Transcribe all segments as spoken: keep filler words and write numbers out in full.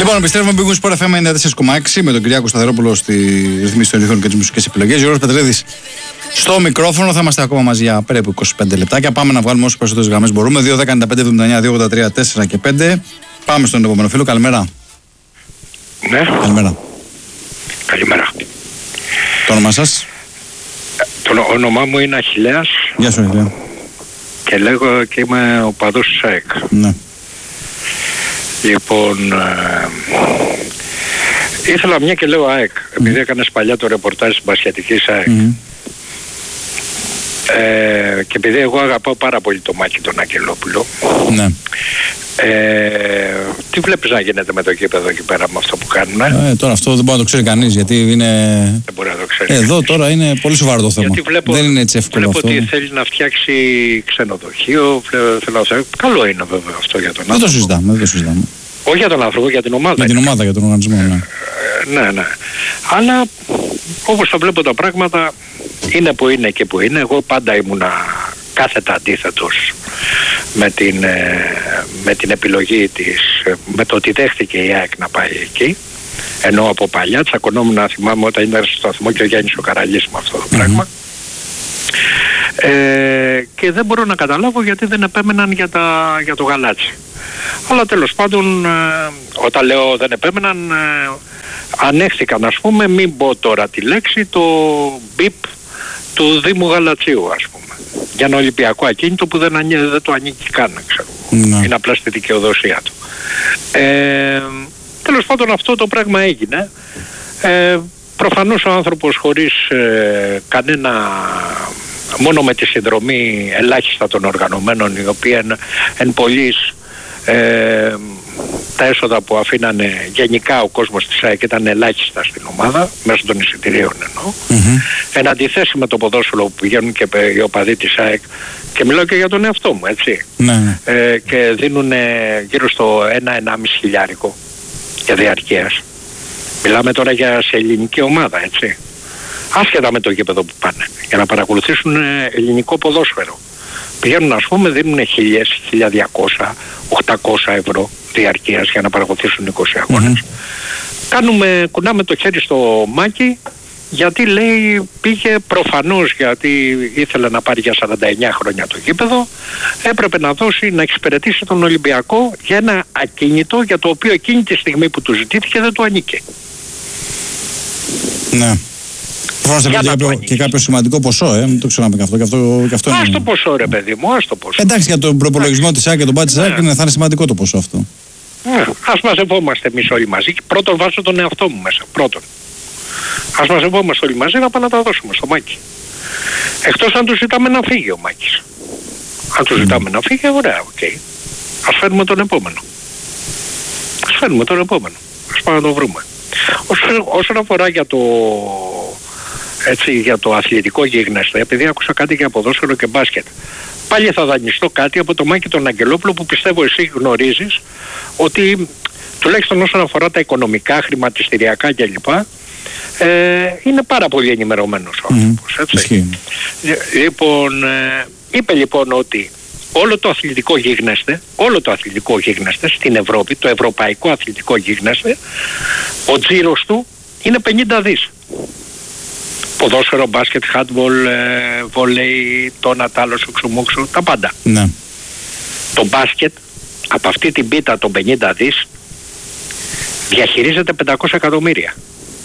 Λοιπόν, επιστρέφουμε με Big Win Sport εφ εμ ενενήντα τέσσερα κόμμα έξι με τον Κυριάκο Σταθερόπουλο στη ρυθμίση των ηχών και τις μουσικές επιλογές. Γιώργος Πετρίδης στο μικρόφωνο. Θα είμαστε ακόμα μαζί για περίπου είκοσι πέντε λεπτάκια. Πάμε να βγάλουμε όσες περισσότερες γραμμές μπορούμε. δύο δέκα ενενήντα πέντε εβδομήντα εννιά δύο ογδόντα τρία τέσσερα και πέντε. Πάμε στον επόμενο φίλο. Καλημέρα. Ναι. Καλημέρα. Καλημέρα. Το όνομά σας? Το όνομά μου είναι Αχιλλέας. Γεια σου, Αχιλλέα. Και λέγω και είμαι οπαδός της ΑΕΚ. Ναι. Λοιπόν, ε, ήθελα μια και λέω ΑΕΚ, επειδή έκανες παλιά το ρεπορτάζ της μπασκετικής ΑΕΚ. Mm. Ε, και επειδή εγώ αγαπάω πάρα πολύ το Μάκη τον Αγγελόπουλο. Ναι. Ε, τι βλέπεις να γίνεται με το γήπεδο εκεί πέρα με αυτό που κάνουν? Ε, τώρα αυτό δεν μπορεί να το ξέρει κανείς, γιατί είναι... Δεν μπορεί να το ξέρει. Εδώ κανείς. Τώρα είναι πολύ σοβαρό το θέμα. Βλέπω, δεν είναι έτσι εύκολο βλέπω αυτό. Βλέπω ότι θέλει να φτιάξει ξενοδοχείο. Θέλω, καλό είναι βέβαια αυτό για τον δεν άνθρωπο. Το συζητάμε, δεν το συζητάμε. Όχι για τον άνθρωπο, για την ομάδα. Για την ομάδα, για τον οργανισμό, ναι. Ε, ναι, ναι. Αλλά όπως τα βλέπω τα πράγματα, είναι που είναι και που είναι. Εγώ πάντα ήμουνα κάθετα αντίθετος με την, με την επιλογή της, με το ότι δέχτηκε η ΑΕΚ να πάει εκεί. Ενώ από παλιά τσακωνόμουν, να θυμάμαι όταν ήταν στο σταθμό και ο Γιάννης ο Καραλής με αυτό το mm-hmm. πράγμα. Ε, και δεν μπορώ να καταλάβω γιατί δεν επέμεναν για, τα, για το γαλάτσι. Αλλά τέλος πάντων, ε, όταν λέω δεν επέμεναν, ε, ανέχθηκαν, ας πούμε, μην πω τώρα τη λέξη, το μπιπ του Δήμου Γαλατσίου, ας πούμε. Για ένα Ολυμπιακό ακίνητο που δεν, ανή, δεν το ανήκει καν, ξέρω. Mm. Είναι απλά στη δικαιοδοσία του. Ε, τέλος πάντων αυτό το πράγμα έγινε. Ε, προφανώς ο άνθρωπος χωρίς ε, κανένα... μόνο με τη συνδρομή ελάχιστα των οργανωμένων, οι οποίοι εν, εν πολλοίς ε, τα έσοδα που αφήνανε γενικά ο κόσμος της ΑΕΚ ήταν ελάχιστα στην ομάδα, μέσω των εισιτηρίων εννοώ. Mm-hmm. Εν αντιθέσει με το ποδόσφαιρο που πηγαίνουν και οι οπαδοί της ΑΕΚ, και μιλάω και για τον εαυτό μου, έτσι. Mm-hmm. Ε, και δίνουν γύρω στο ένα ενάμιση χιλιάρικο για διαρκείας. Μιλάμε τώρα για σε ελληνική ομάδα, έτσι. Άσχετα με το γήπεδο που πάνε, για να παρακολουθήσουν ελληνικό ποδόσφαιρο. Πηγαίνουν, ας πούμε, δίνουν χίλιες, χίλια διακόσια, οκτακόσια ευρώ διαρκείας για να παρακολουθήσουν είκοσι αγώνες. Mm-hmm. Κάνουμε, κουνάμε το χέρι στο Μάκη, γιατί λέει πήγε προφανώς, γιατί ήθελε να πάρει για σαράντα εννιά χρόνια το γήπεδο, έπρεπε να δώσει, να εξυπηρετήσει τον Ολυμπιακό για ένα ακίνητο για το οποίο εκείνη τη στιγμή που του ζητήθηκε δεν του ανήκε. Ναι. Προφανώς και, κάποιο, και κάποιο σημαντικό ποσό, ε, μην το ξέραμε και αυτό. Και αυτό, και αυτό ας είναι... το ποσό, ρε παιδί μου, ας το ποσό. Εντάξει, για τον προπολογισμό της ΑΕΚ και τον πάτη της ΑΕΚ θα είναι σημαντικό το ποσό αυτό. Ναι, ας μαζευόμαστε εμείς όλοι μαζί. Πρώτον βάζω τον εαυτό μου μέσα. Πρώτον. Ας μαζευόμαστε όλοι μαζί να πάμε να τα δώσουμε στο Μάκη. Εκτός αν του ζητάμε να φύγει ο Μάκης. Αν του ζητάμε mm. να φύγει, ωραία, οκ. Okay. Ας φέρουμε τον επόμενο. Ας φέρουμε τον επόμενο. Ας πάμε να το βρούμε. Όσο, όσον αφορά για το... έτσι, για το αθλητικό γίγνεσθε, επειδή άκουσα κάτι για ποδόσφαιρο και μπάσκετ. Πάλι θα δανειστώ κάτι από το Μάκη τον Αγγελόπουλο, που πιστεύω εσύ γνωρίζεις ότι τουλάχιστον όσον αφορά τα οικονομικά, χρηματιστηριακά κλπ. Ε, είναι πάρα πολύ ενημερωμένος ο άνθρωπος. Mm, έτσι. Λοιπόν, ε, είπε λοιπόν ότι όλο το αθλητικό γίγνεσθε, όλο το αθλητικό γίγνεσθε στην Ευρώπη, το ευρωπαϊκό αθλητικό γίγνεσθε, ο τζίρος του είναι πενήντα δις. Ποδόσφαιρο, μπάσκετ, χάντμπολ, ε, βολέι, τόνα, τάλο, σουξουμούξου, τα πάντα. Ναι. Το μπάσκετ, από αυτή την πίτα των πενήντα δις, διαχειρίζεται πεντακόσια εκατομμύρια.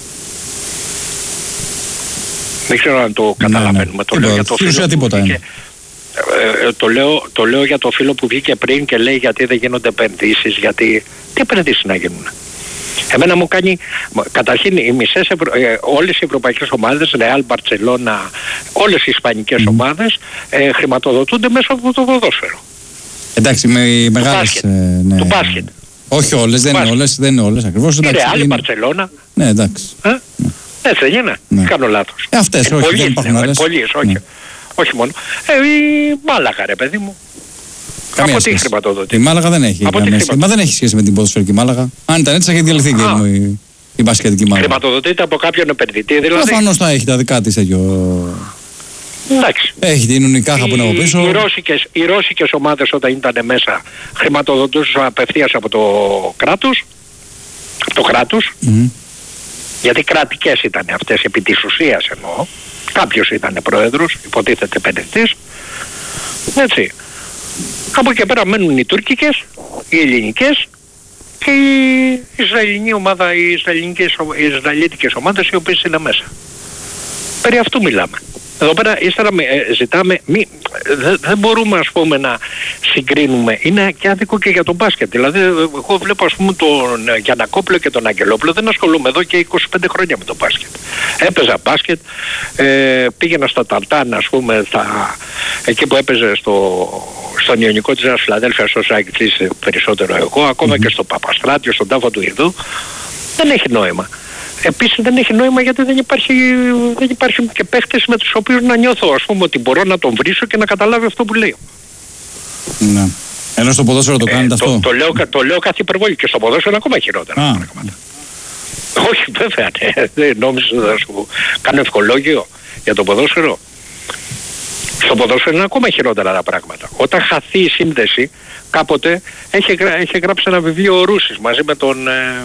Δεν ξέρω αν το καταλαβαίνουμε. Ναι, ναι. Το, λέω για το, φίλο τίποτα βγήκε, ε, το, λέω, το λέω για το φίλο που βγήκε πριν και λέει γιατί δεν γίνονται επενδύσεις, γιατί... Τι επενδύσεις να γίνουν? Εμένα μου κάνει, καταρχήν οι μισές ευρω... ε, όλες οι ευρωπαϊκές ομάδες, Ρεάλ, Μπαρτσελώνα, όλες οι ισπανικές mm. ομάδες ε, χρηματοδοτούνται μέσω από το ποδόσφαιρο. Εντάξει, με οι μεγάλες... Του μπάσκετ. Ε, ναι. Του μπάσκετ. Όχι όλες, δεν είναι όλες, δεν είναι όλες ακριβώς. Η Ρεάλ, η Μπαρτσελώνα. Ναι, εντάξει. Ε? Ναι. Έτσι δεν είναι, ναι. Κάνω λάθος. Ε, αυτές, ε, όχι, δεν υπάρχουν άλλες. Πολλές, όχι. Ναι. Όχι μόνο. Ε, η Μάλαγα, ρε παιδί μου. Καμία από τι χρηματοδοτεί. Η Μάλαγα δεν έχει. Μα δεν έχει σχέση με την ποδοσφαιρική Μάλαγα. Αν ήταν έτσι, θα είχε διαλυθεί και η, η μπασκετική Μάλαγα. Χρηματοδοτείται από κάποιον επενδυτή, δηλαδή. Προφανώς θα έχει τα δικά της τέτοιο. Εντάξει. Έχει την Ουνικάχα που είναι από πίσω. Οι ρώσικες, οι ρώσικες ομάδες όταν ήταν μέσα χρηματοδοτούσαν απευθείας από το κράτος. του κράτους, Mm-hmm. γιατί κρατικές ήταν αυτές επί της ουσίας εννοώ. Κάποιος ήταν πρόεδρος, υποτίθεται επενδυτής. Έτσι. Από εκεί πέρα μένουν οι τουρκικές, οι ελληνικές και η Ισραηλινή ομάδα, οι, Ισραηλινικές, οι Ισραηλίτικες ομάδες οι οποίες είναι μέσα. Περί αυτού μιλάμε. Εδώ πέρα ύστερα ε, ζητάμε, μη, δεν δε μπορούμε ας πούμε να συγκρίνουμε, είναι και άδικο και για τον μπάσκετ. Δηλαδή εγώ βλέπω ας πούμε τον Γιαννακόπουλο και τον Αγγελόπουλο, δεν ασχολούμαι εδώ και είκοσι πέντε χρόνια με τον μπάσκετ. Έπαιζα μπάσκετ, ε, πήγαινα στα Ταρτάν ας πούμε, στα, εκεί που έπαιζε στο, στον Ιωνικό της Νέας Φιλαδέλφειας, στο Σάικτης περισσότερο εγώ, ακόμα mm-hmm. και στο Παπαστράτιο, στον τάφο του Ιδού, δεν έχει νόημα. Επίσης δεν έχει νόημα γιατί δεν υπάρχει, δεν υπάρχουν και παίχτες με τους οποίους να νιώθω ας πούμε ότι μπορώ να τον βρίσω και να καταλάβει αυτό που λέω. Ναι. Ενώ στο ποδόσφαιρο το κάνετε ε, αυτό. Το, το, λέω, το λέω κάθε υπερβολή και στο ποδόσφαιρο ακόμα χειρότερα. Α. Όχι βέβαια, ναι. Δεν νόμιζα να σου κάνω ευχολόγιο για το ποδόσφαιρο. Στο ποδόσφαιρο είναι ακόμα χειρότερα τα πράγματα. Όταν χαθεί η σύνδεση, κάποτε έχει, έχει γράψει ένα βιβλίο ο Ρούσης μαζί με τον... Ε,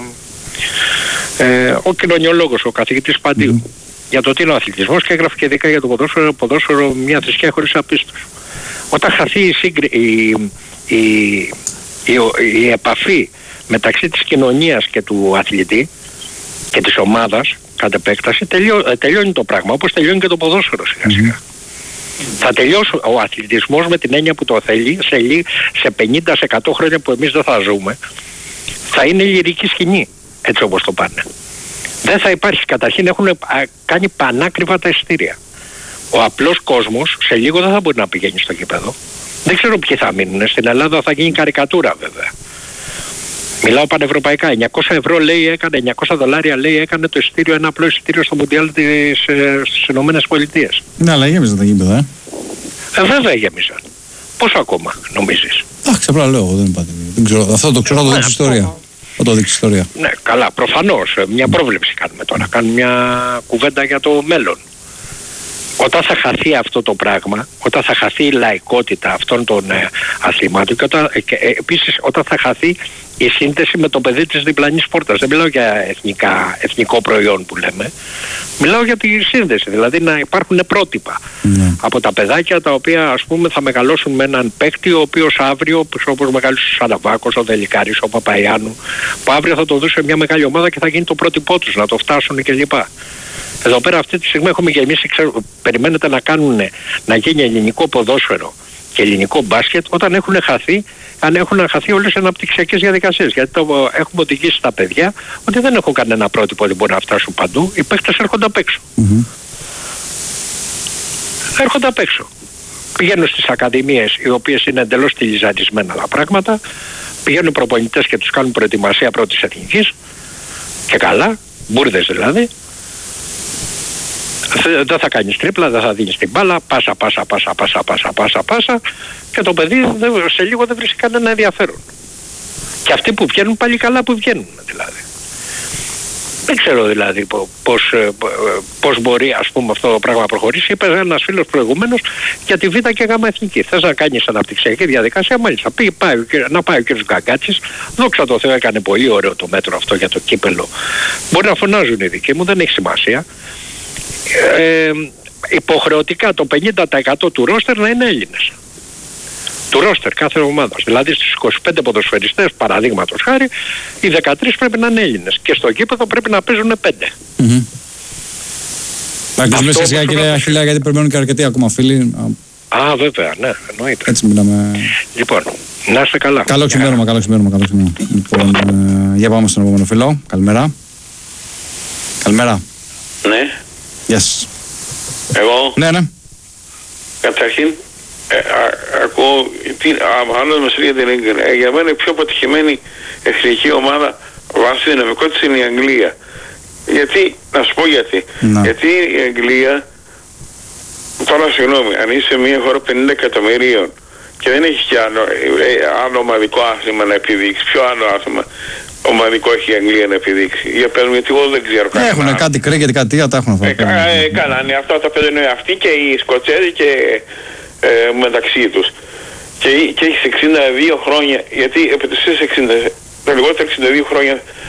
Ε, ο κοινωνιολόγος, ο καθηγητής Παντίου, mm. για το τι είναι ο αθλητισμός και έγραφε και ειδικά για το ποδόσφαιρο, ποδόσφαιρο μια θρησκεία χωρίς απίστος. Όταν χαθεί η, σύγκρι, η, η, η, η, η επαφή μεταξύ της κοινωνίας και του αθλητή και της ομάδας κατ' επέκταση, τελειώ, τελειώνει το πράγμα, όπως τελειώνει και το ποδόσφαιρο σιγά σιγά. Mm. Θα τελειώσει ο αθλητισμός με την έννοια που το θέλει σε, σε πενήντα με εκατό χρόνια που εμείς δεν θα ζούμε, θα είναι λυρική σκηνή. Έτσι όπως το πάνε. Δεν θα υπάρχει, καταρχήν έχουν κάνει πανάκριβα τα εισιτήρια. Ο απλός κόσμος σε λίγο δεν θα μπορεί να πηγαίνει στο γήπεδο. Δεν ξέρω ποιοι θα μείνουν. Στην Ελλάδα θα γίνει καρικατούρα βέβαια. Μιλάω πανευρωπαϊκά. εννιακόσια ευρώ λέει έκανε, εννιακόσια δολάρια λέει έκανε το εισιτήριο, ένα απλό εισιτήριο στο Μουντιάλ στις Ηνωμένες Πολιτείες. Ναι, αλλά γέμιζαν τα γήπεδα, ε. ε βέβαια γέμιζαν. Πόσο ακόμα νομίζεις? Αχ, απλά λέω, δεν είπατε. Δεν ξέρω. Αυτό το ξέρω, θα το δείξει ιστορία. Θα το δείξει ιστορία. Ναι, καλά, προφανώς. Μια πρόβλεψη κάνουμε τώρα. Κάνουμε μια κουβέντα για το μέλλον. Όταν θα χαθεί αυτό το πράγμα, όταν θα χαθεί η λαϊκότητα αυτών των ε, αθλημάτων και, όταν, ε, και ε, επίσης όταν θα χαθεί η σύνδεση με το παιδί της διπλανής πόρτας. Δεν μιλάω για εθνικά, εθνικό προϊόν που λέμε. Μιλάω για τη σύνδεση, δηλαδή να υπάρχουν πρότυπα mm. από τα παιδάκια τα οποία ας πούμε θα μεγαλώσουν με έναν παίκτη ο οποίος αύριο, όπως μεγάλωσε ο Σαραβάκος, ο Δελικάρης, ο Παπαϊάννου, που αύριο θα το δώσει σε μια μεγάλη ομάδα και θα γίνει το πρότυπό τους, να το φτάσουν κλπ. Εδώ πέρα αυτή τη στιγμή έχουμε γεμίσει, ξέρω, περιμένετε να κάνουν, να γίνει ελληνικό ποδόσφαιρο και ελληνικό μπάσκετ όταν έχουν χαθεί, αν έχουν χαθεί όλες οι αναπτυξιακές διαδικασίες. Γιατί το έχουμε οδηγήσει τα παιδιά ότι δεν έχουν κανένα πρότυπο ότι μπορεί να φτάσουν παντού. Οι παίκτες έρχονται απ' έξω. Mm-hmm. Έρχονται απ' έξω. Πηγαίνουν στις ακαδημίες οι οποίες είναι εντελώς στυλιζανισμένα τα πράγματα. Πηγαίνουν προπονητές και τους κάνουν προετοιμασία πρώτης εθνικής. Και καλά, μπούρδες δηλαδή. Δεν θα κάνεις τρίπλα, δεν θα δίνεις την μπάλα, πάσα, πάσα, πάσα, πάσα, πάσα, πάσα, πάσα και το παιδί σε λίγο δεν βρίσκει κανένα ενδιαφέρον. Και αυτοί που βγαίνουν πάλι καλά που βγαίνουν δηλαδή. Δεν ξέρω δηλαδή πώς, πώς μπορεί ας πούμε αυτό το πράγμα να προχωρήσει. Είπε ένας φίλος προηγουμένως για τη Β και Γ εθνική. Θες να κάνεις αναπτυξιακή διαδικασία, μάλιστα πάει, πάει, να πάει ο κ. Γκαγκάτσης. Δόξα τω Θεώ έκανε πολύ ωραίο το μέτρο αυτό για το κύπελο. Μπορεί να φωνάζουν οι δικοί μου, δεν έχει σημασία. Ε, υποχρεωτικά το πενήντα τοις εκατό του ρόστερ να είναι Έλληνες. Του ρόστερ κάθε ομάδας. Δηλαδή στις είκοσι πέντε ποδοσφαιριστές, παραδείγματος χάρη, οι δεκατρείς πρέπει να είναι Έλληνες. Και στο γήπεδο πρέπει να παίζουν πέντε. Mm-hmm. Θα κλείσουμε σιγά κύριε Αχιλλέα, γιατί περιμένουν και αρκετοί ακόμα φίλοι. Α, βέβαια, ναι, εννοείται. Έτσι μιλάμε. Λοιπόν, να είστε καλά. Καλό ξημέρωμα, καλό ξημέρωμα, καλό ξημέρωμα. Λοιπόν, ε, για πάμε στον επόμενο φίλο. Καλημέρα. Καλημέρα. Ναι. Γεια σας. Εγώ. Ναι, ναι. Καταρχήν, ε, α, ακούω, άλλος μας λέει για την Αγγλία. Για μένα η πιο αποτυχημένη εθνική ομάδα βάσει δυναμικό της είναι η Αγγλία. Γιατί, να σου πω γιατί. Να. Γιατί η Αγγλία, τώρα συγγνώμη, αν είσαι μια χώρα πενήντα εκατομμυρίων και δεν έχει και άλλο, ε, άλλο ομαδικό άθλημα να επιδείξει, πιο άλλο άθλημα ομαδικό έχει η Αγγλία να επιδείξει. Για πες μου, γιατί εγώ δεν ξέρω κάτι. Έχουν κάτι κρέκετ, κάτι τα έχουν αυτά. Ε, ε, καλά, ναι, αυτά τα παίρνουν αυτοί και οι Σκοτσέζοι και ε, μεταξύ τους. Και, και έχεις εξήντα δύο χρόνια, γιατί επί τις εξήντα, τα λιγότερα εξήντα δύο χρόνια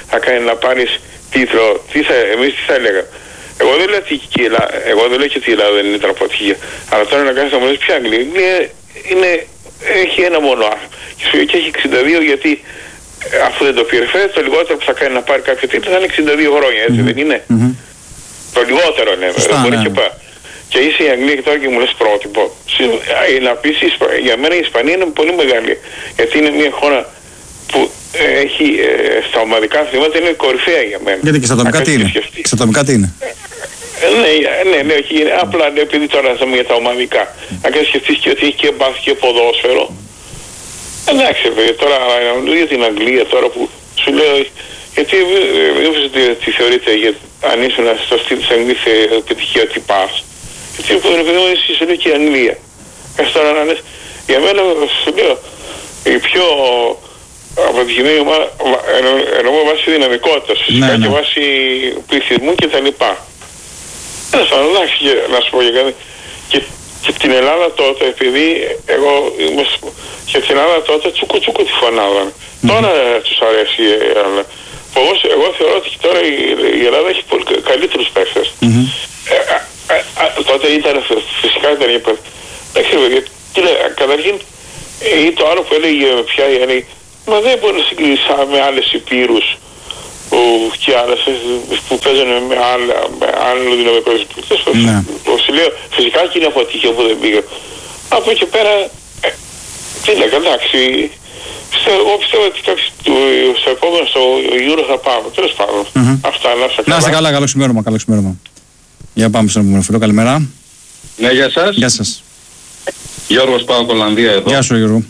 θα κάνει να πάρεις τίτλο, τι θα, εμείς τι θα έλεγα. Εγώ δεν λέω ότι η Ελλάδα, εγώ δεν λέω και ότι η Ελλάδα δεν είναι τραποτυχία. Αλλά τώρα να κάνεις να μου λες ποια Αγγλία. Η Αγγλία είναι, έχει ένα μόνο άθλημα και έχει εξήντα δύο, γιατί αφού δεν το πήρε φέτος, το λιγότερο που θα κάνει να πάρει κάποιο τίτλο θα είναι εξήντα δύο χρόνια, έτσι mm-hmm. δεν είναι. Mm-hmm. Το λιγότερο λέμε, δεν μπορεί ναι. και πάει. Και είσαι η Αγγλία και τώρα και μου λες πρότυπο. Να πεις, για μένα η Ισπανία είναι πολύ μεγάλη. Γιατί είναι μια χώρα που έχει ε, στα ομαδικά αθλήματα, είναι κορυφαία για μένα. Γιατί και στα ατομικά τι είναι. Και στα ατομικά τι είναι. Ναι, ναι, ναι, όχι, απλά ναι, επειδή τώρα θα για τα ομαδικά. Αν και σκεφτείς και ότι έχει και μπάσκετ και ποδόσφαιρο. Εντάξει, βέβαια, τώρα για την Αγγλία τώρα που σου λέω, γιατί δεν τι θεωρείτε αν ήσουν στο στυλ της Αγγλίας επιτυχία ότι πας. Γιατί επειδή μου εσύ σου λέει και η Αγγλία. Ας τώρα να λες, για μένα σου λέω, η πιο αποτυχημένη ομάδα, εννοώ βάσει δυναμικότητας, φυσικά ναι, ναι. και βάσει πληθυσμού και τα λοιπά. Ένας εντάξει, να σου πω για κάτι. Και, και την Ελλάδα τότε, επειδή εγώ είμαι, και την Ελλάδα τότε τσούκου τσούκου τη φωνάζανε. Mm-hmm. Τώρα τους αρέσει η Ελλάδα. Εγώ, εγώ θεωρώ ότι τώρα η, η Ελλάδα έχει πολύ καλύτερους παίκτες. Mm-hmm. Ε, α, α, α, τότε ήταν φυσικά ήταν η παίκτες. Εντάξει, καταρχήν ή το άλλο που έλεγε πια η Άννη, μα δεν μπορεί να συγκλείσει με άλλες υπήρους και άλλες που παίζουν με άλλο δυναμικό διπλωτές. Φυσικά και είναι αποτυχία που δεν πήγα. Από εκεί πέρα, τι λέγα, εντάξει, εγώ πιστεύω ότι στο επόμενο στο Euro θα πάμε. Τέλος πάντων, αυτά, να είστε καλά. Να είστε καλά, καλό ξημέρωμα, καλό ξημέρωμα. Για πάμε στον επόμενο φίλο, καλημέρα. Ναι, γεια σας. Γεια σας. Γιώργος Πάοκ Ολλανδία εδώ. Γεια σου Γιώργο.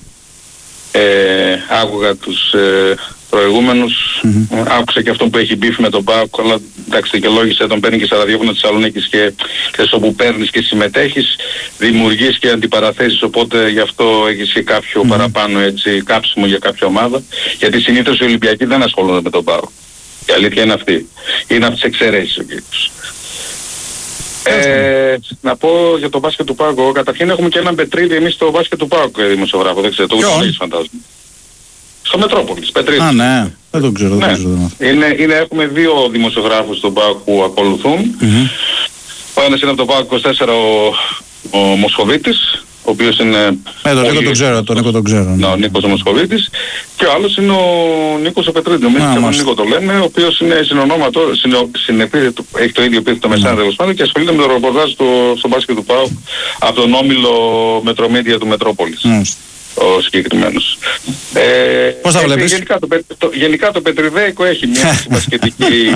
Ε, άκουγα τους ε, προηγούμενους, mm-hmm. άκουσα και αυτό που έχει μπίφ με τον Πάοκ, αλλά εντάξει δικαιολόγησε, τον παίρνει και στα ραδιόφωνα της Θεσσαλονίκης και ξέρεις όπου παίρνεις και συμμετέχεις, δημιουργείς και αντιπαραθέσεις, οπότε γι' αυτό έχεις και κάποιο mm-hmm. παραπάνω έτσι κάψιμο για κάποια ομάδα, γιατί συνήθως οι Ολυμπιακοί δεν ασχολούνται με τον Πάοκ. Η αλήθεια είναι αυτή. Είναι από τις εξαιρέσεις ο κύκλος. Ε, να πω για το μπάσκετ του Πάοκ. Καταρχήν έχουμε και έναν Πετρίδη εμείς στο μπάσκετ του Πάοκ δημοσιογράφο. Δεν ξέρω, το γνωρίζεις φαντάζομαι. Στο Μετρόπολης, Πετρίδη. Α, ναι, δεν το ξέρω. Δεν ναι. ξέρω είναι, είναι, έχουμε δύο δημοσιογράφους στον Πάοκ που ακολουθούν. Mm-hmm. Ο ένας είναι από το Πάοκ είκοσι τέσσερα ο, ο Μοσχοβίτης, ο οποίος είναι... Ε, τον Νίκο τον ξέρω, τον Νίκο τον ξέρω. Ναι, ο Νίκος ο Μοσχοβίτης. Και ο άλλος είναι ο Νίκος ο Πετρίδης, νομίζω και τον Νίκο το λέμε, ο οποίος είναι συνονόματο, έχει το ίδιο επίθετο μεσάνδρε τέλος πάντων και ασχολείται με το ρεπορτάζ στο μπάσκετ του ΠΑΟΚ από τον όμιλο Μετρομίδια του Μετρόπολης. Ο συγκεκριμένος. Ε, Πώς θα βλέπεις? Γενικά το, το, γενικά το Πετριδέικο έχει μια μπασκετική...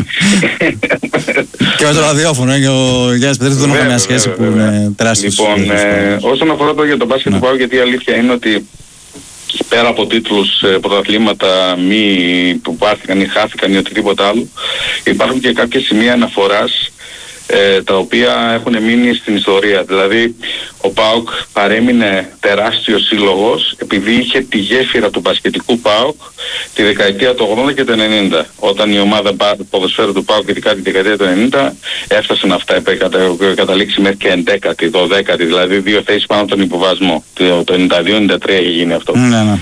Και με το ραδιόφωνο, και ο Γιάννης Πετρίδης δεν έχει μια σχέση που είναι τεράστιος. Λοιπόν, ε, όσον αφορά το για το μπάσκετ του ΠΑΟΚ, γιατί η αλήθεια είναι ότι πέρα από τίτλους, πρωταθλήματα μη που πάρθηκαν ή χάθηκαν ή οτιδήποτε άλλο, υπάρχουν και κάποια σημεία αναφοράς ε, τα οποία έχουν μείνει στην ιστορία. Δηλαδή ο ΠΑΟΚ παρέμεινε τεράστιος σύλλογος επειδή είχε τη γέφυρα του μπασκετικού ΠΑΟΚ τη δεκαετία του ογδόντα και του ενενήντα, όταν η ομάδα ποδοσφαίρου του ΠΑΟΚ ειδικά τη δεκαετία του ενενήντα έφτασαν αυτά, καταλήξει μέχρι και εντέκατη, δωδέκατη, δηλαδή δύο θέσεις πάνω από τον υποβασμό. Το ενενήντα δύο ενενήντα τρία έχει γίνει αυτό. Ναι, ναι.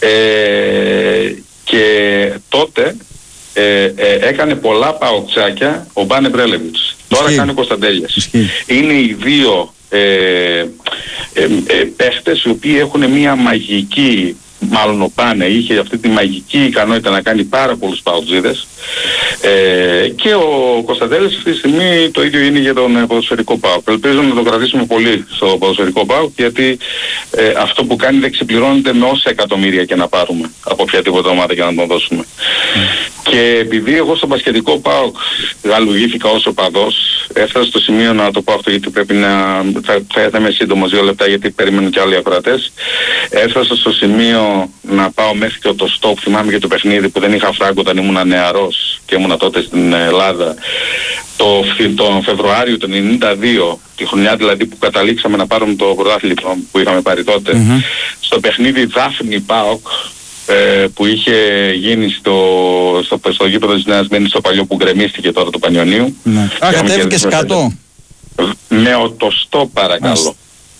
Ε, και τότε ε, ε, έκανε πολλά παοκτσάκια ο Μπάνε Μπρέλεβιτς. Τώρα κάνει ο Κωνσταντέλιας. Είναι οι δύο ε, ε, ε, παίχτες οι οποίοι έχουν μια μαγική, μάλλον ο Πάνε είχε αυτή τη μαγική ικανότητα να κάνει πάρα πολλούς παουτζίδες ε, και ο Κωνσταντέλης αυτή τη στιγμή το ίδιο είναι για τον ποδοσφαιρικό ΠΑΟΚ. Ελπίζω να το κρατήσουμε πολύ στο ποδοσφαιρικό ΠΑΟΚ, γιατί ε, αυτό που κάνει δεν ξεπληρώνεται με όσα εκατομμύρια και να πάρουμε από οποιαδήποτε ομάδα και να τον δώσουμε. Mm. Και επειδή εγώ στο μπασκετικό ΠΑΟΚ γαλουγήθηκα ως οπαδός, έφτασα στο σημείο να το πω αυτό γιατί πρέπει να... θα, θα είμαι σύντομος δύο λεπτά γιατί περιμένουν και άλλοι ακροατές. Έφτασα στο σημείο να πάω μέχρι και το στόπ, θυμάμαι και το παιχνίδι που δεν είχα φράγκο όταν ήμουν νεαρός και ήμουν τότε στην Ελλάδα. Το, το Φεβρουάριο του ενενήντα δύο, τη χρονιά δηλαδή που καταλήξαμε να πάρουμε το πρωτάθλημα που είχαμε πάρει τότε, mm-hmm. στο παιχνίδι Δάφνη ΠΑΟΚ, ε, που είχε γίνει στο, στο, στο γήπεδο της Νέας Μένης, στο παλιό που γκρεμίστηκε τώρα του Πανιωνίου. Ναι. Α, κατέβηκες κάτω. Με οτοστό παρακαλώ.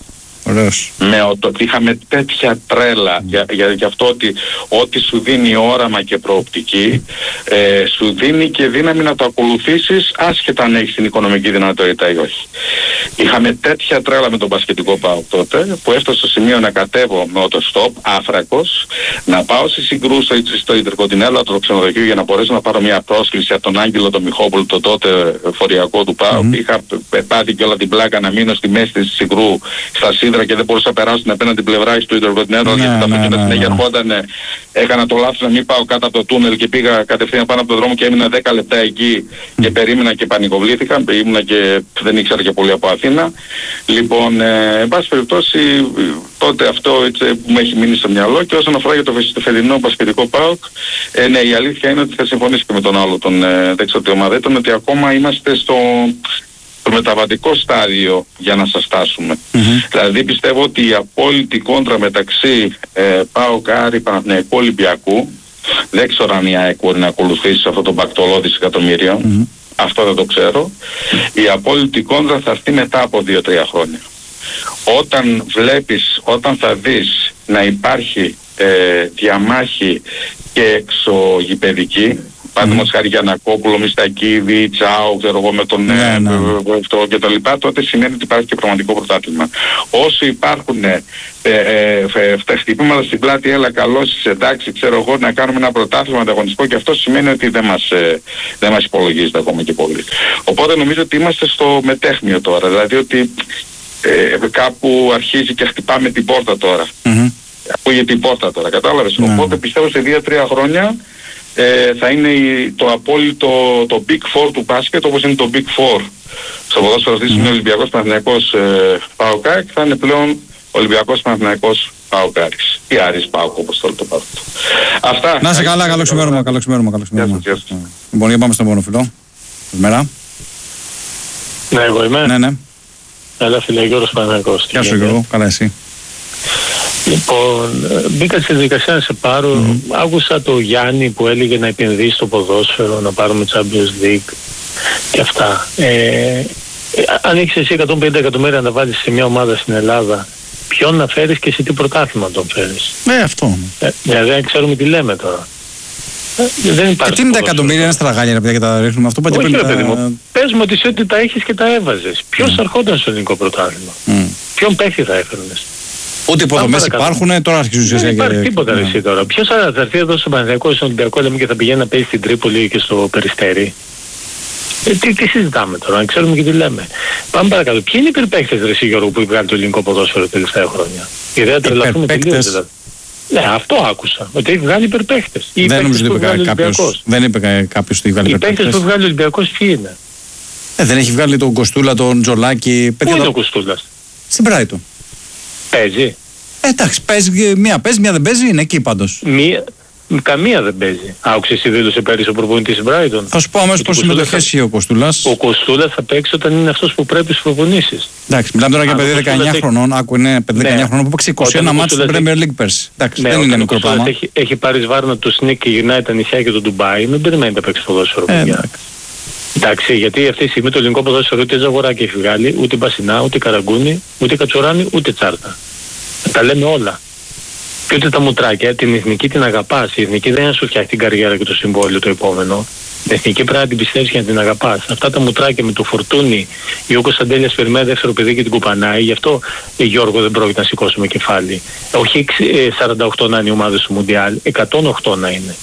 Ωραίος. Με το, είχαμε τέτοια τρέλα mm. για, για, για αυτό ότι ό,τι σου δίνει όραμα και προοπτική ε, σου δίνει και δύναμη να το ακολουθήσεις άσχετα αν έχεις την οικονομική δυνατότητα ή όχι. Είχαμε τέτοια τρέλα με τον μπασκετικό ΠΑΟΚ τότε που έφτασε στο σημείο να κατέβω με οτοστόπ άφρακος, να πάω στη Συγκρού στο, στο Ιντερκοντινέλο το ξενοδοχείο για να μπορέσω να πάρω μια πρόσκληση από τον Άγγελο τον Μιχόπουλο, το τότε φοριακό του ΠΑΟΚ. Mm. Είχα πάθει και όλα την πλάκα να μείνω στη μέση της Συγκρού στα Σίδρα και δεν μπορούσα να περάσω την απέναντι πλευρά του Ιντερκοντινέλο, γιατί τα αυτοκίνητα συνέχεια ερχόταν. Έκανα το λάθος να μην πάω κάτω από το τούνελ και πήγα κατευθείαν πάνω από τον δρόμο και έμεινα δέκα λεπτά εκεί mm. και περίμενα και πανικοβλήθηκα. Ήμουνα και δεν ήξερα και πολύ από Αθήνα. Λοιπόν, ε, εν πάση περιπτώσει, τότε αυτό έτσι, που μου έχει μείνει στο μυαλό. Και όσον αφορά για το φετινό μπασκετικό ΠΑΟΚ, ε, ναι, η αλήθεια είναι ότι θα συμφωνήσω και με τον άλλο, τον ε, δεν ξέρω τι ομάδα ήταν, ότι ακόμα είμαστε στο, στο μεταβατικό στάδιο για να σας στάσουμε. Mm-hmm. Δηλαδή πιστεύω ότι η απόλυτη κόντρα μεταξύ ε, ΠΑΟΚ, Άρη, Παναθηναϊκού, Ολυμπιακού, δεν ξέρω αν η ΑΕΚ μπορεί να ακολουθήσει αυτό το μπακτολό δισεκατομμύριο. Mm-hmm. Αυτό δεν το ξέρω. Η απόλυτη κόντρα θα έρθει μετά από δύο τρία χρόνια. Όταν βλέπεις, όταν θα δεις να υπάρχει ε, διαμάχη και εξωγηπαιδική, παραδείγματος χάρη Γιαννακόπουλο, Μιστακίδη, Τσάου, ξέρω εγώ με τον ναι, ναι. αυτό και τα λοιπά, τότε σημαίνει ότι υπάρχει και πραγματικό πρωτάθλημα. Όσο υπάρχουν ε, ε, ε, τα χτυπήματα στην πλάτη, έλα καλώς, εντάξει, ξέρω εγώ, να κάνουμε ένα πρωτάθλημα ανταγωνιστικό, και αυτό σημαίνει ότι δεν μας, ε, δεν μας υπολογίζεται ακόμα και πολύ. Οπότε νομίζω ότι είμαστε στο μετέχμιο τώρα, δηλαδή ότι ε, κάπου αρχίζει και χτυπάμε την πόρτα τώρα. Mm-hmm. Ακούγεται η πόρτα τώρα, κατάλαβες. Mm-hmm. Οπότε πιστεύω σε δύο τρία χρόνια Ε, θα είναι η, το απόλυτο, το Big Four του μπάσκετ, όπως είναι το Big Four στο ποδόσφαιρο της, mm. είναι Ολυμπιακός, Παναθηναϊκός, ε, ΠΑΟΚ, θα είναι πλέον Ολυμπιακός, Παναθηναϊκός, ΠΑΟΚ, Άρης ή Άρης ΠΑΟΚ, όπως θέλει το πάρει. Αυτά. Να είσαι καλά, καλό ξημέρωμα, καλό ξημέρωμα. Λοιπόν, για πάμε στον επόμενο φιλό. Καλημέρα. Ναι, εγώ είμαι. Ναι, ναι. Έλα φίλε, Γιώργος Παναθηναϊκός. Γεια σου Γιώργο, καλά εσύ. Λοιπόν, μπήκα στη διαδικασία να σε πάρω. Mm. Άκουσα το Γιάννη που έλεγε να επενδύσει στο ποδόσφαιρο, να πάρουμε Champions League και αυτά. Ε, αν έχεις εσύ εκατόν πενήντα εκατομμύρια να τα βάλεις σε μια ομάδα στην Ελλάδα, ποιον να φέρεις και σε τι πρωτάθλημα τον φέρεις? Ναι, αυτό. Ε, δηλαδή δεν ξέρουμε τι λέμε τώρα. Ε, δεν υπάρχει. Και τι είναι τα εκατομμύρια, είναι στραγάλια ρε παιδιά και τα ρίχνουμε αυτό. Όχι ρε παιδί μου, πες μου ότι, ότι τα έχεις και τα έβαζες. Ποιος mm. αρχόταν στο ελληνικό πρωτάθλημα? Mm. Ποιον παίχτη θα έφερνες? Ούτε υποδομές υπάρχουν, τώρα αρχίζουν ουσιαστικά. Δεν υπάρχει τίποτα ναι. εσύ τώρα. Ποιος θα έρθει εδώ στο Παναθηναϊκό, στον Ολυμπιακό, λέμε, και θα πηγαίνει να παίζει στην Τρίπολη και στο Περιστέρι? Ε, τι, τι συζητάμε τώρα, να ξέρουμε και τι λέμε. Πάμε παρακάτω. Ποιοι είναι οι υπερπαίχτες, ρε εσύ Γιώργο, που βγάλει το ελληνικό ποδόσφαιρο τα τελευταία χρόνια? Η ιδέα τρελαθούμε τελείως δηλαδή. Ναι, αυτό άκουσα. Ότι έχει βγάλει υπερπαίχτες. Δεν νομίζω ότι είπε κάποιος. Δεν είπε κάποιος ότι έχει βγάλει υπερπαίχτες. Οι παίχτες που βγάλει ο Ολυμπιακός ποιοι είναι? Ε, δεν έχει βγάλει τον Κοστούλα, τον Τζολάκη. Πού είναι το... ο Κοστούλας? Στην Brighton. Παίζει. Ε, εντάξει, παίζει, μία παίζει, μία δεν παίζει, είναι εκεί πάντως. Μία, καμία δεν παίζει. Άκουσες εσύ δήλωσε πέρυσι ο προπονητής Brighton? Θα σου πω αμέσως πως συμμετοχές έχει ο Κοστούλας. Ο Κοστούλας θα παίξει όταν είναι αυτός που πρέπει στους προπονήσεις. Εντάξει, μιλάμε τώρα για παιδί δεκαεννιά χρονών, άκου είναι παιδί δεκαεννιά ναι. χρονών που παίξει είκοσι ένα μάτς στην Premier League πέρσι. Εντάξει, ναι, δεν είναι μικρό πράγμα. Έχει, έχει πάρει σβάρνα του Σνίκ και γυρνάει τα νησιά και το Ντουμπάι, μην περιμένει να παίξει ποδόσφαιρο. Ε, εντάξει, γιατί αυτή τη στιγμή το ελληνικό ποδόσφαιρο ούτε Ζαγοράκη έχει βγάλει, ούτε Μπασινά, ούτε Καραγκούνι, ούτε Κατσουράνη, ούτε Τσάρτα. Τα λέμε όλα. Και ούτε τα μουτράκια, την εθνική την αγαπάς. Η εθνική δεν είναι να σου φτιάχνει την καριέρα και το συμβόλαιο το επόμενο. Την εθνική πρέπει να την πιστεύεις και να την αγαπάς. Αυτά τα μουτράκια με το Φορτούνι, ή ο Κωνσταντέλιας περιμένει δεύτερο παιδί και την κουπανάει, γι' αυτό ε, Γιώργο δεν πρόκειται να σηκώσουμε κεφάλι. Όχι ε, σαράντα οκτώ να είναι οι ομάδες του Μουντιάλ, εκατόν οκτώ να είναι.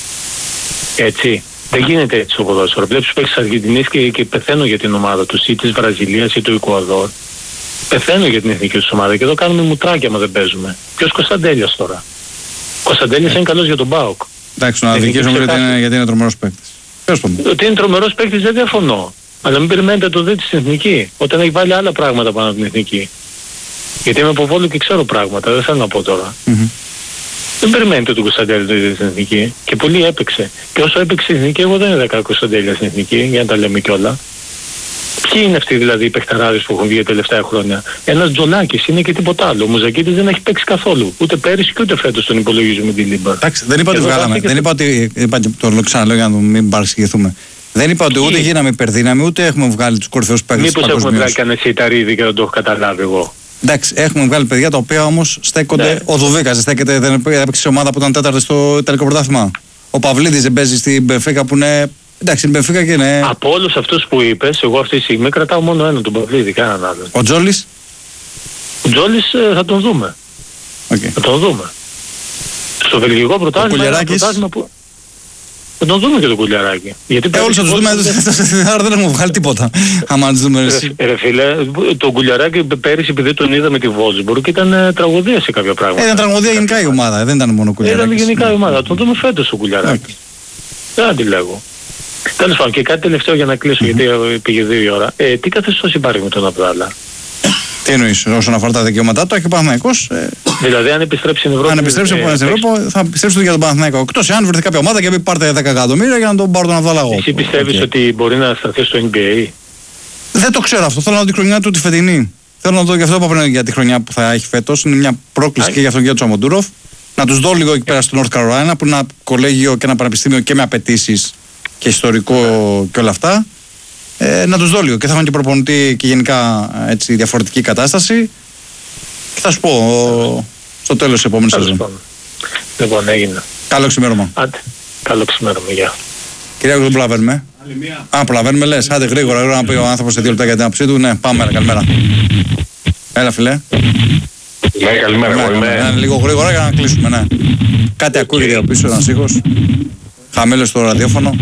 Έτσι. Δεν γίνεται έτσι το ποδόσφαιρο. Βλέπεις παίξεις της Αργεντινής και, και πεθαίνω για την ομάδα τους, ή της Βραζιλίας ή του Εκουαδόρ. Πεθαίνω για την εθνική τους ομάδα και εδώ κάνουμε μουτράκια μα δεν παίζουμε. Ποιος Κωνσταντέλιας τώρα? Κωνσταντέλιας ε. είναι καλός για τον ΠΑΟΚ. Εντάξει, να αδικήσουμε γιατί, είναι, γιατί είναι τρομερός παίκτης. Ότι είναι τρομερός παίκτης δεν διαφωνώ. Αλλά μην περιμένετε το δείτε στην εθνική. Όταν έχει βάλει άλλα πράγματα πάνω από την εθνική. Γιατί είμαι από Βόλο και ξέρω πράγματα, δεν θέλω να πω τώρα. Mm-hmm. Δεν περιμένετε τον Κωνσταντέλια το δείτε στην εθνική. Και πολύ έπαιξε. Και όσο έπαιξε στην εθνική, εγώ δεν είδα Κωνσταντέλια στην εθνική, για να τα λέμε κιόλα. Ποιοι είναι αυτοί δηλαδή οι παιχταράδες που έχουν βγει τα τελευταία χρόνια? Ένας Τζολάκης είναι και τίποτα άλλο. Ο Μουζακίτης δεν έχει παίξει καθόλου. Ούτε πέρυσι και ούτε φέτος τον υπολογίζουμε την Λίμπα. Εντάξει, δεν είπα ότι βγάλαμε. Δεν είπα ότι. Είπα, το ξαναλέω για να μην παρεξηγηθούμε. Δεν είπα ότι ούτε γίναμε υπερδύναμοι, ούτε έχουμε βγάλει τους κορυφαίους παίκτες. Μήπως έχουμε βγάλει κανένα Σιταρίδη και δεν το έχω καταλάβει εγώ? Εντάξει, έχουμε βγάλει παιδιά τα οποία όμως στέκονται. Ναι. Ο Δουβίκας στέκεται, δεν έπαιξε σε ομάδα που ήταν τέταρτη στο Ιταλικό πρωτάθλημα. Ο Παυλίδης δεν παίζει στην Μπενφίκα που είναι. Εντάξει, είναι Μπενφίκα και είναι. Από όλους αυτούς που είπες, εγώ αυτή τη στιγμή κρατάω μόνο έναν, τον Παυλίδη, κανέναν άλλον. Ο Τζόλης. Ο Τζόλης ε, θα τον δούμε. Okay. Θα τον δούμε. Στο βελγικό πρωτάθλημα που. Θα τον δούμε και τον Κουλιαράκη. Γιατί ε, όλους θα τους δούμε, άρα δεν έχουμε βγάλει τίποτα. Άμα τους δούμε εσύ. Ρε φίλε, τον Κουλιαράκη πέρυσι επειδή τον είδαμε τη Βόλσμπουργκ ήταν ε, τραγωδία σε κάποια πράγματα. Ε, ήταν τραγωδία γενικά η ομάδα, δεν ήταν μόνο ο Κουλιαράκης. Ήταν γενικά η ομάδα, τον δούμε φέτος ο Κουλιαράκη. Δεν αντιλέγω. Τέλος πάντων, και κάτι τελευταίο για να κλείσω, γιατί πήγε δύο ώρα. Ε, τι καθεστώς υπάρχει με τον Αβδάλα? Τι εννοείς, όσον αφορά τα δικαιώματά του, έχει ο Παναθηναϊκός. Ε, δηλαδή, αν επιστρέψει στην Ευρώπη. Αν επιστρέψει ε, στην Ευρώπη, θα επιστρέψει για τον Παναθηναϊκό. Εκτός εάν βρεθεί κάποια ομάδα και πει πάρτε δέκα εκατομμύρια για να τον πάρω τον Αβδάλα εγώ. Εσύ πιστεύεις okay. ότι μπορεί να σταθεί στο N B A? Δεν το ξέρω αυτό. Θέλω να δω τη χρονιά του τη φετινή. Θέλω να δω και αυτό που είπα για τη χρονιά που θα έχει φέτος. Είναι μια πρόκληση και για τον κύριο Τσαμοντούροφ. Να τους δω λίγο εκεί πέρα στο North Carolina, που είναι ένα κολέγιο και ένα πανεπιστήμιο και με απαιτήσεις και ιστορικό και όλα αυτά. Ε, να τους δω λίγο και θα έχουν και προπονητή και γενικά έτσι, διαφορετική κατάσταση. Και θα σου πω ο, στο τέλος της επόμενης σεζόν. Λοιπόν, έγινε. Καλό ξημέρωμα. Άντε, καλό ξημέρωμα, γεια. Κυρία, δεν προλαβαίνουμε. Α, προλαβαίνουμε λες. Άντε γρήγορα, γρήγορα να πει ο άνθρωπος σε δύο λεπτά για την άποψή του. Ναι, πάμε, καλημέρα. Έλα, φιλέ. Ναι, καλημέρα. Ναι, εγώ είμαι... ναι, λίγο γρήγορα για να κλείσουμε, ναι. Κάτι ακούγεται από πίσω, ένας ήχος. Χαμήλως στο ραδιόφωνο.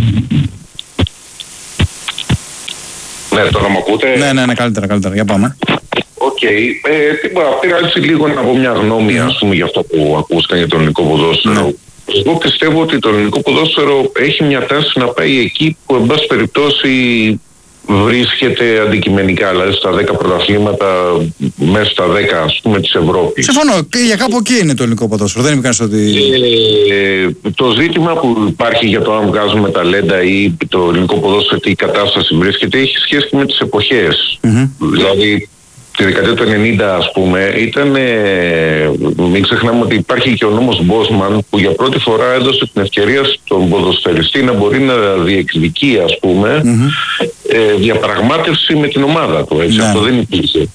Ναι, τώρα μου ακούτε? Ναι, ναι, ναι, καλύτερα, καλύτερα. Για πάμε. Οκ. Okay. Ε, πήρα έτσι λίγο να πω μια γνώμη, ας πούμε, για αυτό που ακούστηκαν για το ελληνικό ποδόσφαιρο. Ναι. Εγώ πιστεύω ότι το ελληνικό ποδόσφαιρο έχει μια τάση να πάει εκεί που, εν πάση περιπτώσει, βρίσκεται αντικειμενικά, δηλαδή στα δέκα πρωταθλήματα, μέσα στα δέκα, ας πούμε, της Ευρώπης. Συμφωνώ. Και για κάπου εκεί είναι το ελληνικό ποδόσφαιρο. Δεν είμαι κανείς ότι... Ε, το ζήτημα που υπάρχει για το αν βγάζουμε ταλέντα ή το ελληνικό ποδόσφαιρο, τι η κατάσταση βρίσκεται, έχει σχέση με τις εποχές. Mm-hmm. Δηλαδή, τη δεκαετία του ενενήντα, ας πούμε, ήταν, ε, μην ξεχνάμε ότι υπάρχει και ο νόμος Μπόσμαν που για πρώτη φορά έδωσε την ευκαιρία στον ποδοσφαιριστή να μπορεί να διεκδικεί, ας πούμε, mm-hmm. ε, διαπραγμάτευση με την ομάδα του, έτσι, yeah. Αυτό δεν υπήρχε.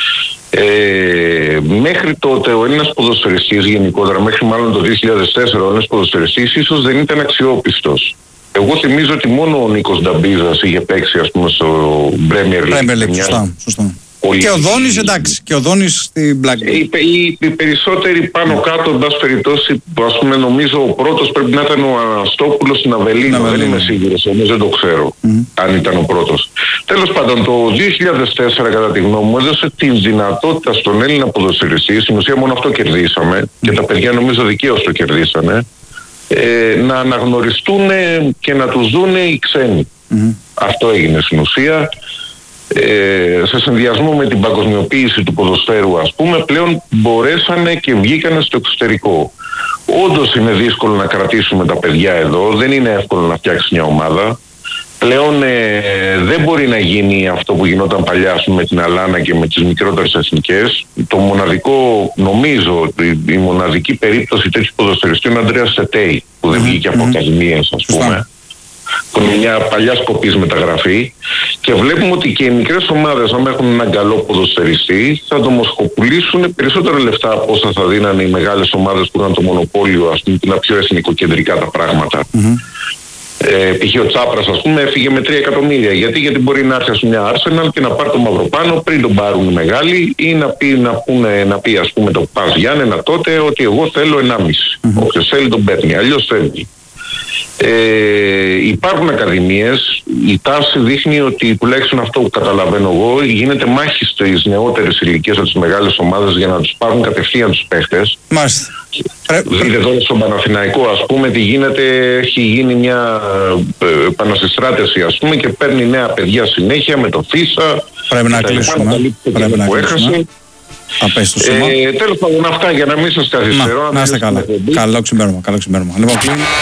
Ε, μέχρι τότε ο Έλληνας ποδοσφαιριστής γενικότερα, μέχρι μάλλον το δύο χιλιάδες τέσσερα ο Έλληνας ποδοσφαιριστής ίσως δεν ήταν αξιόπιστος. Εγώ θυμίζω ότι μόνο ο Νίκος Νταμπίζας είχε παίξει, ας πούμε, στο Premier League. Premier League, σωστά, σωστά. Και ο Δόνης, εντάξει, και ο Δόνης στην Blackburn. Οι, οι, οι περισσότεροι πάνω κάτω, εν πάση περιπτώσει, ας πούμε, νομίζω ο πρώτος πρέπει να ήταν ο Αναστόπουλος στην Αβελίνο. Δεν είμαι σίγουρος, όμως δεν το ξέρω mm-hmm. αν ήταν ο πρώτος. Τέλος πάντων, το δύο χιλιάδες τέσσερα, κατά τη γνώμη μου, έδωσε τη δυνατότητα στον Έλληνα ποδοσφαιριστή, στην ουσία μόνο αυτό κερδίσαμε, mm-hmm. και τα παιδιά νομίζω δικαίως το κερδίσανε, ε, να αναγνωριστούν και να τους δούνε οι ξένοι. Mm-hmm. Αυτό έγινε στην ουσία. Ε, σε συνδυασμό με την παγκοσμιοποίηση του ποδοσφαίρου, ας πούμε, πλέον μπορέσανε και βγήκανε στο εξωτερικό. Όντως είναι δύσκολο να κρατήσουμε τα παιδιά εδώ, δεν είναι εύκολο να φτιάξει μια ομάδα. Πλέον ε, δεν μπορεί να γίνει αυτό που γινόταν παλιά με την Αλάνα και με τις μικρότερες εθνικές. Το μοναδικό, νομίζω, η μοναδική περίπτωση τέτοιου ποδοσφαιριστή είναι ο Αντρέας Σετέι, που δεν βγήκε από ακαδημίες, ας πούμε. Που είναι μια παλιά σκοπής μεταγραφή, και βλέπουμε ότι και οι μικρές ομάδες, αν έχουν έναν καλό ποδοσφαιριστή, θα το μοσχοπουλήσουν περισσότερα λεφτά από όσα θα δίνανε οι μεγάλες ομάδες που είχαν το μονοπόλιο, ας πούμε, που είναι πιο εθνικοκεντρικά τα πράγματα. Mm-hmm. Ε, π.χ. ο Τσάπρας, ας πούμε, έφυγε με τρία εκατομμύρια. Γιατί, γιατί μπορεί να έρθει μια Arsenal και να πάρει το Μαυροπάνο πριν τον πάρουν οι μεγάλοι, ή να πει, να πούνε, να πει ας πούμε, το Πας Γιάννενα τότε ότι εγώ θέλω ενάμιση. Mm-hmm. Όποιος θέλει τον παίρνει, αλλιώς φεύγει. Ε, υπάρχουν ακαδημίες, η τάση δείχνει ότι, τουλάχιστον αυτό που καταλαβαίνω εγώ, γίνεται μάχη στις νεότερες ηλικίες από τις μεγάλες ομάδες για να τους πάρουν κατευθείαν τους παίχτες. Μάλιστα. Δείτε εδώ στον Παναθηναϊκό, ας πούμε, τι γίνεται, έχει γίνει μια επανασυστράτευση, ας πούμε, και παίρνει νέα παιδιά συνέχεια με το Φίσα. Πρέπει να κλείσουμε. Πρέπει να κλείσουμε. Ε, τέλος πάντων, αυτά για να μην σας καθυστερώ. Να είστε καλά. Καλό ξημέρωμα. Καλό ξημέρωμα. Λοιπόν,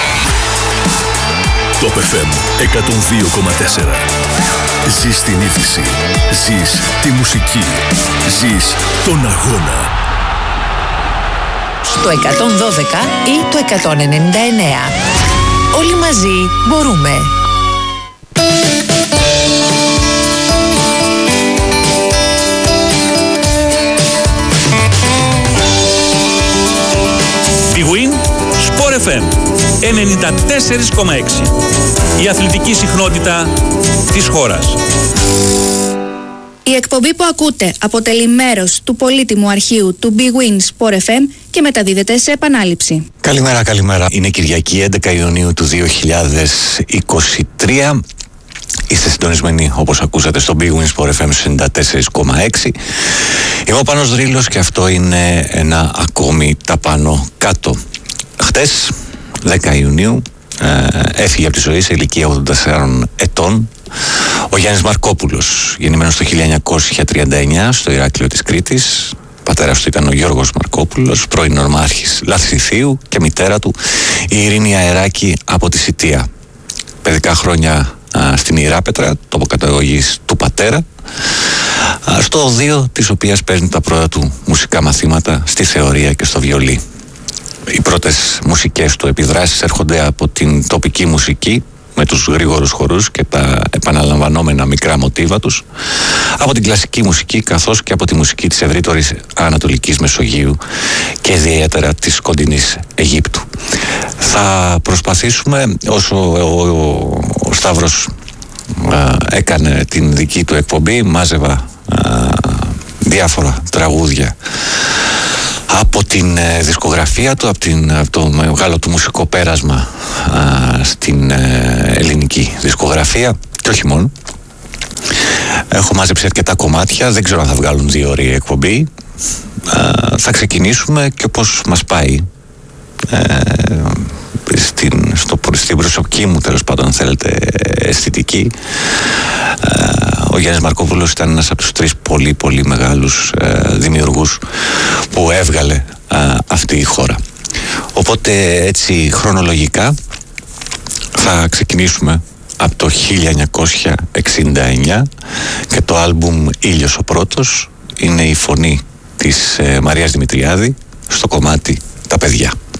το εφ εμ εκατόν δύο κόμμα τέσσερα. Ζεις την είδηση. Ζεις τη μουσική. Ζεις τον αγώνα. Στο εκατόν δώδεκα ή το εκατόν ενενήντα εννέα. Όλοι μαζί μπορούμε. ενενήντα τέσσερα κόμμα έξι. Η αθλητική συχνότητα της χώρας. Η εκπομπή που ακούτε αποτελεί μέρος του πολύτιμου αρχείου του Big Win Sport εφ εμ και μεταδίδεται σε επανάληψη. Καλημέρα, καλημέρα. Είναι Κυριακή έντεκα Ιουνίου του δύο χιλιάδες είκοσι τρία. Είστε συντονισμένοι, όπως ακούσατε, στο Big Win Sport εφ εμ ενενήντα τέσσερα κόμμα έξι. Είμαι ο Πάνος Δρύλος και αυτό είναι ένα ακόμη τα πάνω κάτω. Χτες, δέκα Ιουνίου, ε, έφυγε από τη ζωή σε ηλικία ογδόντα τεσσάρων ετών ο Γιάννης Μαρκόπουλος, γεννημένος το χίλια εννιακόσια τριάντα εννιά στο Ηράκλειο της Κρήτης. Πατέρας του ήταν ο Γιώργος Μαρκόπουλος, πρώην ορμάρχης Λαθρηθίου, και μητέρα του η Ειρήνη Αεράκη από τη Σιτία. Παιδικά χρόνια α, στην Ιεράπετρα, τόπο καταγωγής του πατέρα, α, στο οδείο της οποίας παίρνει τα πρώτα του μουσικά μαθήματα στη θεωρία και στο βιολί. Οι πρώτες μουσικές του επιδράσεις έρχονται από την τοπική μουσική, με τους γρήγορους χορούς και τα επαναλαμβανόμενα μικρά μοτίβα τους, από την κλασική μουσική καθώς και από τη μουσική της ευρύτερης Ανατολικής Μεσογείου και ιδιαίτερα της κοντινής Αιγύπτου. Θα προσπαθήσουμε, όσο ο, ο, ο Σταύρος α, έκανε την δική του εκπομπή, μάζευα α, διάφορα τραγούδια από την ε, δισκογραφία του, από, την, από το μεγάλο του μουσικό πέρασμα α, στην ε, ελληνική δισκογραφία και όχι μόνο. Έχω μάζεψει αρκετά κομμάτια, δεν ξέρω αν θα βγάλουν δύο ώρες η εκπομπή. Α, θα ξεκινήσουμε και όπως μας πάει ε, στην, στο, στην προσωπική μου, τέλος πάντων, αν θέλετε, αισθητική. Ε, ο Γιάννης Μαρκόπουλος ήταν ένας από τους τρεις πολύ πολύ μεγάλους ε, δημιουργούς που έβγαλε ε, αυτή η χώρα. Οπότε έτσι χρονολογικά θα ξεκινήσουμε από το χίλια εννιακόσια εξήντα εννιά και το άλμπουμ «Ήλιος ο πρώτος» είναι η φωνή της ε, Μαρίας Δημητριάδη στο κομμάτι «Τα παιδιά».